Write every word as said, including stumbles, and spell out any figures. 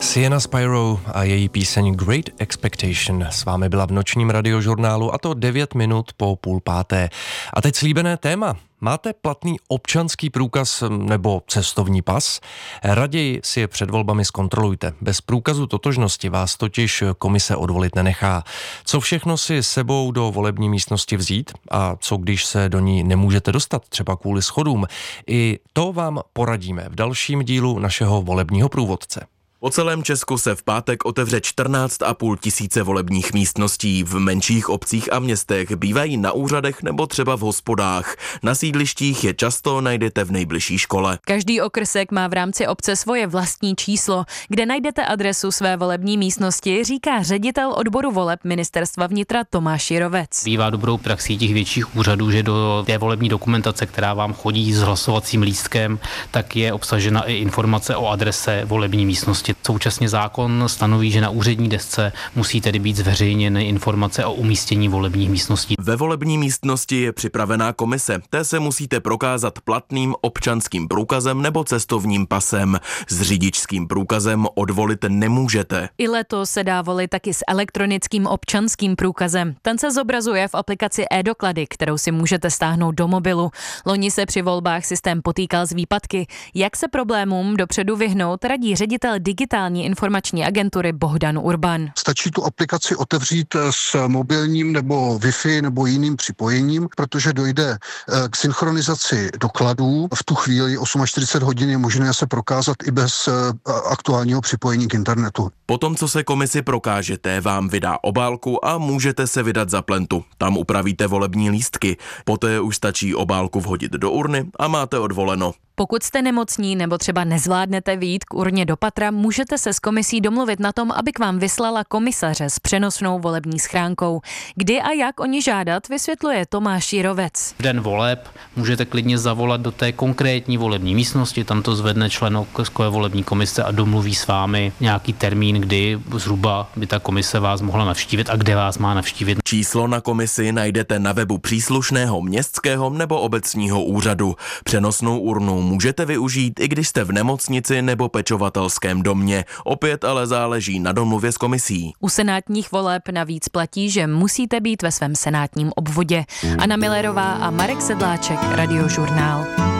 Sienna Spyro a její píseň Great Expectation s vámi byla v nočním radiožurnálu, a to devět minut po půl páté. A teď slíbené téma. Máte platný občanský průkaz nebo cestovní pas? Raději si je před volbami zkontrolujte. Bez průkazu totožnosti vás totiž komise odvolit nenechá. Co všechno si s sebou do volební místnosti vzít a co když se do ní nemůžete dostat, třeba kvůli schodům? I to vám poradíme v dalším dílu našeho volebního průvodce. Po celém Česku se v pátek otevře čtrnáct a půl tisíce volebních místností. V menších obcích a městech bývají na úřadech nebo třeba v hospodách. Na sídlištích je často najdete v nejbližší škole. Každý okrsek má v rámci obce svoje vlastní číslo, kde najdete adresu své volební místnosti, říká ředitel odboru voleb Ministerstva vnitra Tomáš Jirovec. Bývá dobrou praxí těch větších úřadů, že do té volební dokumentace, která vám chodí s hlasovacím lístkem, tak je obsažena i informace o adrese volební místnosti. Současně zákon stanoví, že na úřední desce musí tedy být zveřejněny informace o umístění volebních místností. Ve volební místnosti je připravená komise. Té se musíte prokázat platným občanským průkazem nebo cestovním pasem. S řidičským průkazem odvolit nemůžete. I letos se dá volit taky s elektronickým občanským průkazem. Ten se zobrazuje v aplikaci e-doklady, kterou si můžete stáhnout do mobilu. Loni se při volbách systém potýkal s výpadky. Jak se problémům dopředu vyhnout, radí ředitel digitální informační agentury Bohdan Urban. Stačí tu aplikaci otevřít s mobilním nebo Wi-Fi nebo jiným připojením, protože dojde k synchronizaci dokladů. V tu chvíli čtyřicet osm hodin je možné se prokázat i bez aktuálního připojení k internetu. Potom, co se komisi prokážete, vám vydá obálku a můžete se vydat za plentu. Tam upravíte volební lístky. Poté už stačí obálku vhodit do urny a máte odvoleno. Pokud jste nemocní nebo třeba nezvládnete vyjít k urně do patra, můžete se s komisí domluvit na tom, aby k vám vyslala komisaře s přenosnou volební schránkou. Kdy a jak o ní žádat, vysvětluje Tomáš Jirovec. V den voleb můžete klidně zavolat do té konkrétní volební místnosti, tam to zvedne člen okrskové volební komise a domluví s vámi nějaký termín, kdy zhruba by ta komise vás mohla navštívit a kde vás má navštívit. Číslo na komisi najdete na webu příslušného městského nebo obecního úřadu. Přenosnou urnu můžete využít, i když jste v nemocnici nebo pečovatelském domě. Opět ale záleží na domluvě s komisí. U senátních voleb navíc platí, že musíte být ve svém senátním obvodě. Anna Millerová a Marek Sedláček, Radiožurnál.